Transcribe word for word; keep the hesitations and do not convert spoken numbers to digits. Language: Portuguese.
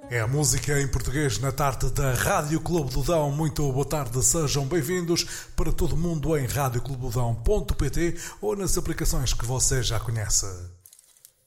É a música em português na tarde da Rádio Clube do Dão. Muito boa tarde, sejam bem-vindos para todo mundo em rádio clube do dão ponto pt ou nas aplicações que você já conhece.